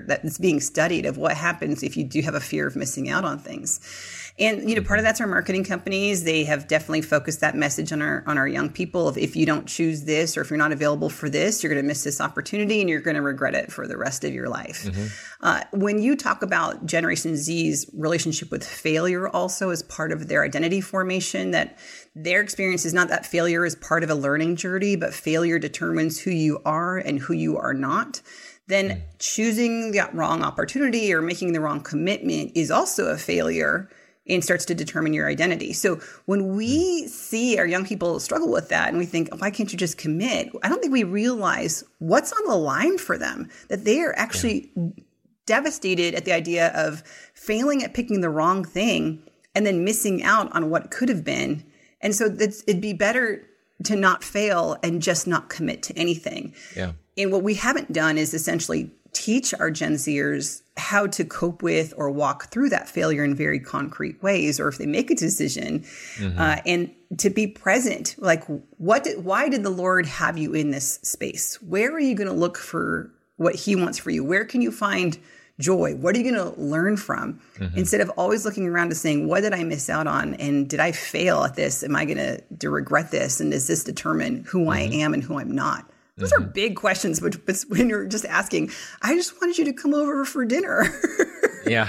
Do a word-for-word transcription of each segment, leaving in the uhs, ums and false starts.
that's being studied of what happens if you do have a fear of missing out on things. And, you know, part of that's our marketing companies. They have definitely focused that message on our on our young people of if you don't choose this or if you're not available for this, you're going to miss this opportunity and you're going to regret it for the rest of your life. Mm-hmm. Uh, when you talk about Generation Z's relationship with failure also as part of their identity formation, that their experience is not that failure is part of a learning journey, but failure determines who you are and who you are not, then mm. choosing the wrong opportunity or making the wrong commitment is also a failure and starts to determine your identity. So when we see our young people struggle with that and we think, why can't you just commit? I don't think we realize what's on the line for them, that they are actually yeah. devastated at the idea of failing at picking the wrong thing and then missing out on what could have been. And so it'd be better to not fail and just not commit to anything. Yeah. And what we haven't done is essentially teach our Gen Zers how to cope with or walk through that failure in very concrete ways, or if they make a decision, mm-hmm. uh, and to be present. Like, what? Did, why did the Lord have you in this space? Where are you going to look for what He wants for you? Where can you find joy? What are you going to learn from? Mm-hmm. Instead of always looking around and saying, what did I miss out on? And did I fail at this? Am I going to, to regret this? And does this determine who mm-hmm. I am and who I'm not? Those mm-hmm. are big questions, but, but when you're just asking, I just wanted you to come over for dinner. yeah.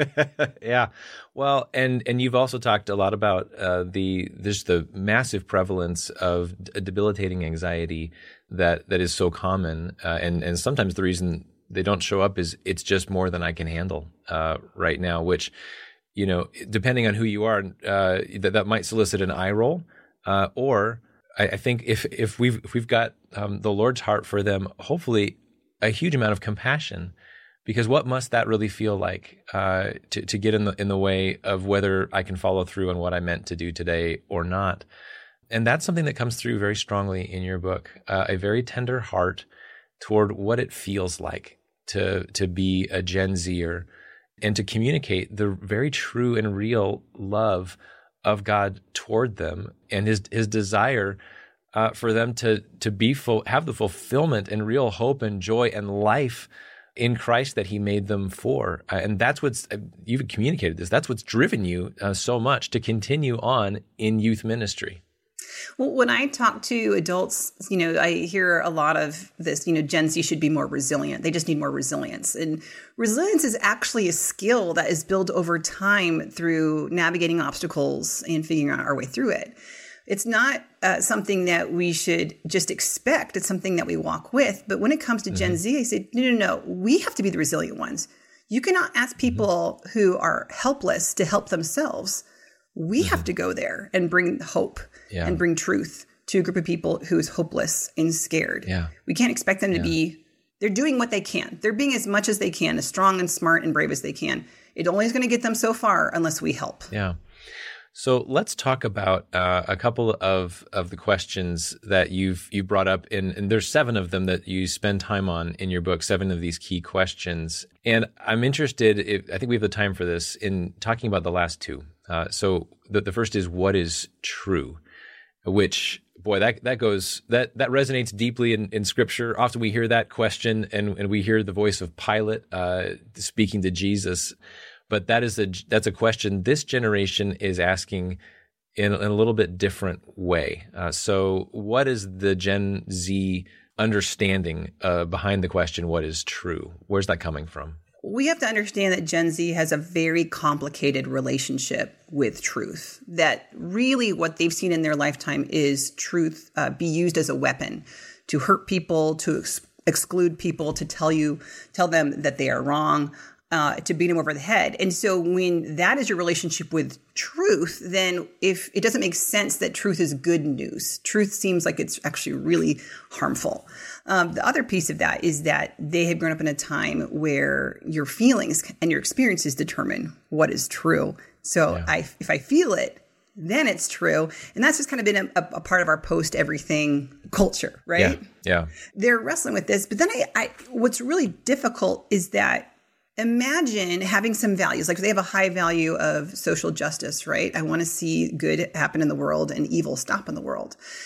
yeah. Well, and, and you've also talked a lot about uh, the there's the massive prevalence of d- debilitating anxiety that, that is so common. Uh, and, and sometimes the reason they don't show up is it's just more than I can handle uh, right now, which, you know, depending on who you are, uh, that, that might solicit an eye roll uh, or I think if if we've if we've got um, the Lord's heart for them, hopefully a huge amount of compassion, because what must that really feel like uh, to to get in the in the way of whether I can follow through on what I meant to do today or not? And that's something that comes through very strongly in your book, uh, a very tender heart toward what it feels like to to be a Gen Zer and to communicate the very true and real love of God toward them, and his his desire uh, for them to to be full, have the fulfillment and real hope and joy and life in Christ that He made them for. Uh, and that's what's, uh, you've communicated this, that's what's driven you uh, so much to continue on in youth ministry. Well, when I talk to adults, you know, I hear a lot of this, you know, Gen Z should be more resilient. They just need more resilience. And resilience is actually a skill that is built over time through navigating obstacles and figuring out our way through it. It's not uh, something that we should just expect. It's something that we walk with. But when it comes to mm-hmm. Gen Z, I say, no, no, no, we have to be the resilient ones. You cannot ask people mm-hmm. who are helpless to help themselves. We mm-hmm. have to go there and bring hope yeah. and bring truth to a group of people who is hopeless and scared. Yeah. We can't expect them to yeah. be, they're doing what they can. They're being as much as they can, as strong and smart and brave as they can. It only is going to get them so far unless we help. Yeah. So let's talk about uh, a couple of, of the questions that you've you brought up, in, and there's seven of them that you spend time on in your book, seven of these key questions. And I'm interested, if, I think we have the time for this, in talking about the last two. Uh, so the, the first is, what is true? Which, boy, that that goes that that resonates deeply in, in Scripture. Often we hear that question, and, and we hear the voice of Pilate uh, speaking to Jesus. But that is a that's a question this generation is asking in, in a little bit different way. Uh, so, what is the Gen Z understanding uh, behind the question, "What is true"? Where's that coming from? We have to understand that Gen Z has a very complicated relationship with truth. That really, what they've seen in their lifetime is truth uh, be used as a weapon to hurt people, to ex- exclude people, to tell you tell them that they are wrong. Uh, to beat them over the head. And so when that is your relationship with truth, then if it doesn't make sense that truth is good news, truth seems like it's actually really harmful. Um, the other piece of that is that they have grown up in a time where your feelings and your experiences determine what is true. So yeah. I, if I feel it, then it's true. And that's just kind of been a, a part of our post everything culture, right? Yeah. yeah. They're wrestling with this. But then I, I what's really difficult is that imagine having some values, like they have a high value of social justice, right? I want to see good happen in the world and evil stop in the world.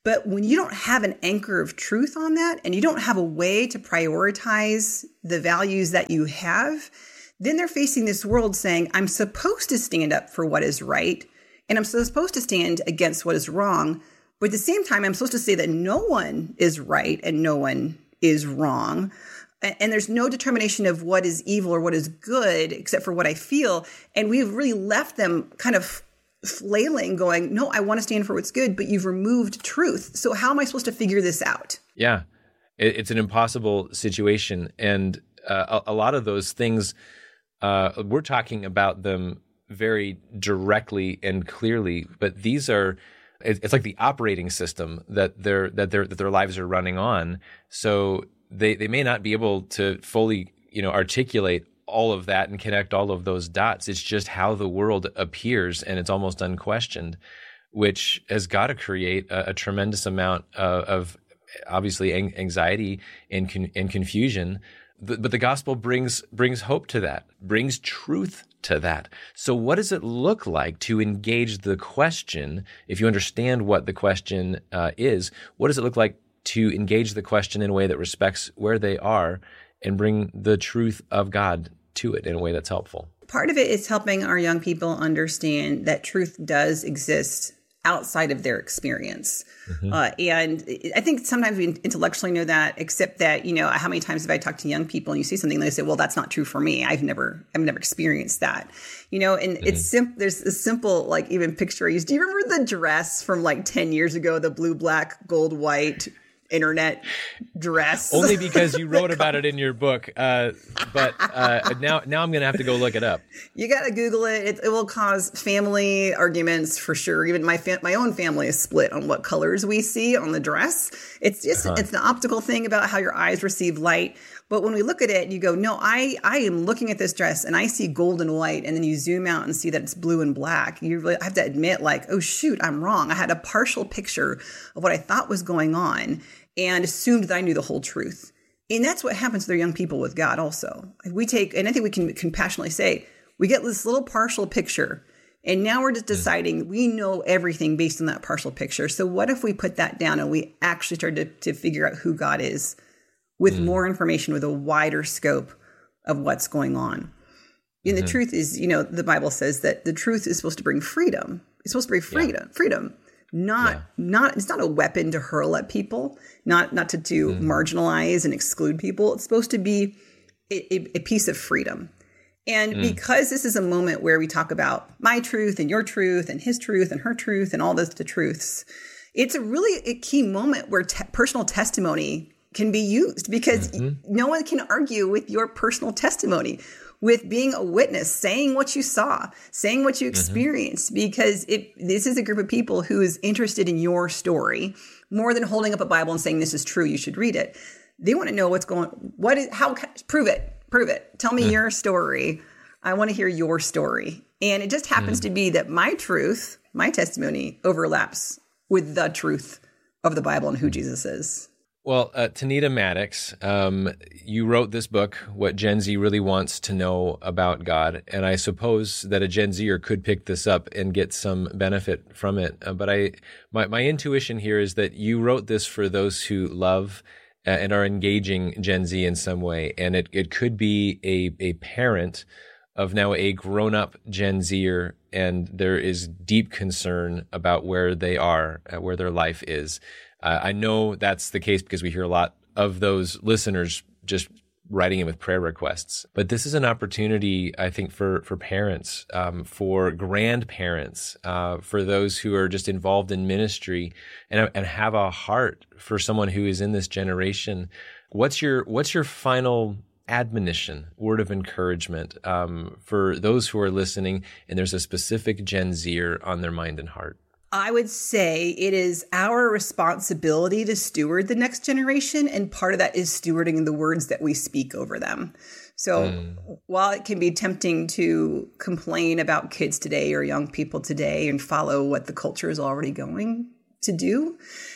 But when you don't have an anchor of truth on that, and you don't have a way to prioritize the values that you have, then they're facing this world saying, I'm supposed to stand up for what is right, and I'm supposed to stand against what is wrong. But at the same time, I'm supposed to say that no one is right and no one is wrong. And there's no determination of what is evil or what is good except for what I feel. And we've really left them kind of flailing, going, no, I want to stand for what's good, but you've removed truth. So how am I supposed to figure this out? Yeah, it's an impossible situation. And uh, a, a lot of those things, uh, we're talking about them very directly and clearly, but these are, it's like the operating system that their that their that their lives are running on. So they they may not be able to fully, you know, articulate all of that and connect all of those dots. It's just how the world appears, and it's almost unquestioned, which has got to create a, a tremendous amount of, of obviously anxiety and con, and confusion. But the gospel brings brings hope to that, brings truth to that. So what does it look like to engage the question? If you understand what the question uh, is, what does it look like to engage the question in a way that respects where they are and bring the truth of God to it in a way that's helpful? Part of it is helping our young people understand that truth does exist outside of their experience. Mm-hmm. Uh, and I think sometimes we intellectually know that, except that, you know, how many times have I talked to young people and you see something and they say, well, that's not true for me. I've never, I've never experienced that, you know, and mm-hmm. it's simple. There's a simple, like even picture I use. Do you remember the dress from like ten years ago, the blue, black, gold, white internet dress? Only because you wrote about it in your book. Uh, but uh, now, now I'm going to have to go look it up. You got to Google it. it. It will cause family arguments for sure. Even my fa- my own family is split on what colors we see on the dress. It's just, uh-huh. it's the optical thing about how your eyes receive light. But when we look at it, you go, no, I, I am looking at this dress and I see gold and white. And then you zoom out and see that it's blue and black. You really have to admit, like, oh, shoot, I'm wrong. I had a partial picture of what I thought was going on and assumed that I knew the whole truth. And that's what happens to their young people with God also. We take, and I think we can compassionately say, we get this little partial picture, and now we're just deciding we know everything based on that partial picture. So what if we put that down and we actually start to, to figure out who God is with mm. more information, with a wider scope of what's going on? And mm-hmm. the truth is, you know, the Bible says that the truth is supposed to bring freedom. It's supposed to bring freedom, yeah. freedom. Not, yeah. not, it's not a weapon to hurl at people, not, not to, to mm. marginalize and exclude people. It's supposed to be a, a, a piece of freedom. And mm. because this is a moment where we talk about my truth and your truth and his truth and her truth and all those the truths, it's a really a key moment where te- personal testimony can be used, because mm-hmm. no one can argue with your personal testimony, with being a witness, saying what you saw, saying what you experienced, mm-hmm. because it, this is a group of people who is interested in your story more than holding up a Bible and saying, this is true, you should read it. They want to know what's going, what is, how, prove it, prove it. Tell me mm. your story. I want to hear your story. And it just happens mm. to be that my truth, my testimony overlaps with the truth of the Bible and who Jesus is. Well, uh, Tanita Maddox, um, you wrote this book, What Gen Z Really Wants to Know About God, and I suppose that a Gen Zer could pick this up and get some benefit from it. Uh, but I, my, my intuition here is that you wrote this for those who love uh, and are engaging Gen Z in some way, and it, it could be a, a parent of now a grown-up Gen Zer, and there is deep concern about where they are, uh, where their life is. Uh, I know that's the case because we hear a lot of those listeners just writing in with prayer requests. But this is an opportunity, I think, for for parents, um, for grandparents, uh, for those who are just involved in ministry and and have a heart for someone who is in this generation. What's your what's your final admonition, word of encouragement um, for those who are listening and there's a specific Gen Zer on their mind and heart? I would say it is our responsibility to steward the next generation, and part of that is stewarding the words that we speak over them. So mm. while it can be tempting to complain about kids today or young people today and follow what the culture is already going to do,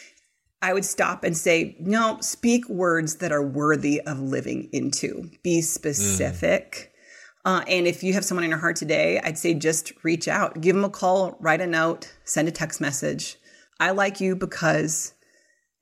I would stop and say, no, speak words that are worthy of living into. Be specific. Mm. Uh, and if you have someone in your heart today, I'd say just reach out, give them a call, write a note, send a text message. I like you because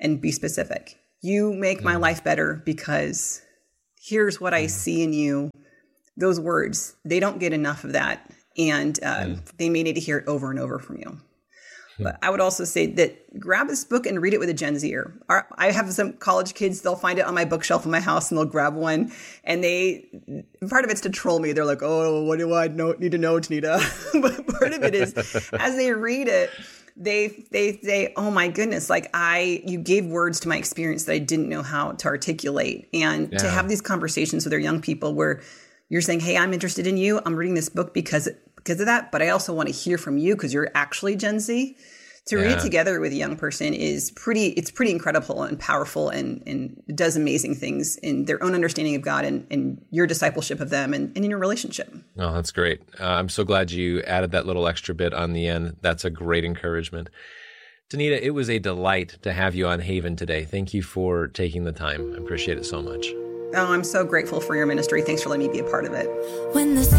and be specific. You make my life better because here's what I see in you. Those words, they don't get enough of that. And uh, mm. they may need to hear it over and over from you. But I would also say that grab this book and read it with a Gen Zer. Our, I have some college kids, they'll find it on my bookshelf in my house and they'll grab one. And they, part of it's to troll me. They're like, oh, what do I know, need to know, Tanita? But part of it is, as they read it, they they say, oh my goodness, like I, you gave words to my experience that I didn't know how to articulate. And yeah. to have these conversations with our young people where you're saying, hey, I'm interested in you. I'm reading this book because because of that, but I also want to hear from you because you're actually Gen Z. To yeah. read it together with a young person is pretty, it's pretty incredible and powerful and, and does amazing things in their own understanding of God and, and your discipleship of them and, and in your relationship. Oh, that's great. Uh, I'm so glad you added that little extra bit on the end. That's a great encouragement. Tanita, it was a delight to have you on Haven today. Thank you for taking the time. I appreciate it so much. Oh, I'm so grateful for your ministry. Thanks for letting me be a part of it. When the